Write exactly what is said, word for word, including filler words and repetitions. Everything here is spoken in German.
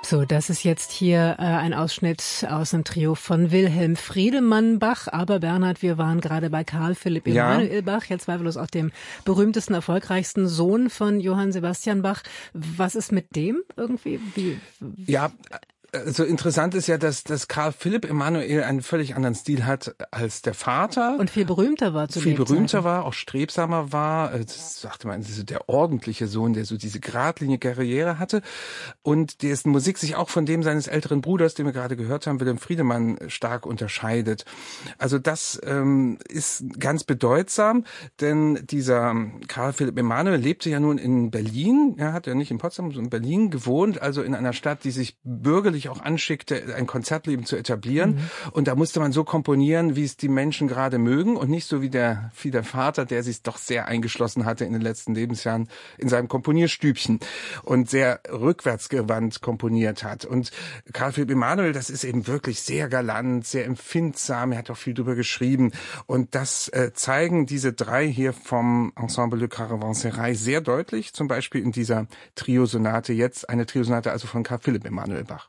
So, das ist jetzt hier äh, ein Ausschnitt aus dem Trio von Wilhelm Friedemann Bach. Aber Bernhard, wir waren gerade bei Karl Philipp Emanuel ja. Bach, ja zweifellos auch dem berühmtesten, erfolgreichsten Sohn von Johann Sebastian Bach. Was ist mit dem irgendwie? Wie, ja, also interessant ist ja, dass, dass Karl Philipp Emanuel einen völlig anderen Stil hat als der Vater. Und viel berühmter war zu Viel berühmter war, auch strebsamer war. Das sagte man, das ist der ordentliche Sohn, der so diese geradlinige Karriere hatte. Und dessen Musik sich auch von dem seines älteren Bruders, den wir gerade gehört haben, Wilhelm Friedemann, stark unterscheidet. Also das ähm, ist ganz bedeutsam, denn dieser Karl Philipp Emanuel lebte ja nun in Berlin. Er hat ja nicht in Potsdam, sondern in Berlin gewohnt, also in einer Stadt, die sich bürgerlich auch anschickte, ein Konzertleben zu etablieren. Mhm. Und da musste man so komponieren, wie es die Menschen gerade mögen und nicht so wie der, wie der Vater, der sich doch sehr eingeschlossen hatte in den letzten Lebensjahren in seinem Komponierstübchen und sehr rückwärtsgewandt komponiert hat. Und Karl Philipp Emanuel, das ist eben wirklich sehr galant, sehr empfindsam. Er hat auch viel drüber geschrieben. Und das äh, zeigen diese drei hier vom Ensemble Le Caravansérail sehr deutlich. Zum Beispiel in dieser Triosonate jetzt, eine Triosonate also von Karl Philipp Emanuel Bach.